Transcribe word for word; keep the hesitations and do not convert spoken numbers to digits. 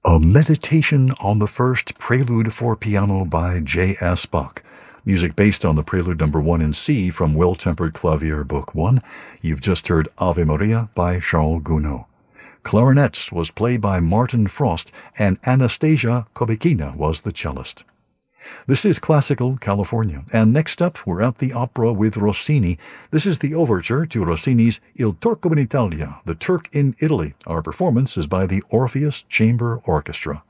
A Meditation on the First Prelude for Piano by J S. Bach. Music based on the Prelude number one in C from Well-Tempered Clavier Book one. You've just heard Ave Maria by Charles Gounod. Clarinet was played by Martin Frost, and Anastasia Kobekina was the cellist. This is Classical California, and next up we're at the opera with Rossini. This is the overture to Rossini's Il Turco in Italia, The Turk in Italy. Our performance is by the Orpheus Chamber Orchestra.